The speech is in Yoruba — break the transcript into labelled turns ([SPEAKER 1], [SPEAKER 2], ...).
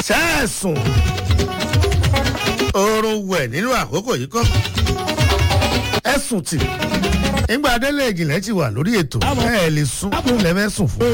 [SPEAKER 1] ṣẹ́ẹ̀sùn oorun wẹ̀ nínú àkókò yìí kọ́ ẹ̀sùn tì nígbà délé ìjìnlẹ̀ ti wà lórí ètò ẹ̀ lè sún lẹ́mẹ̀sùn fún.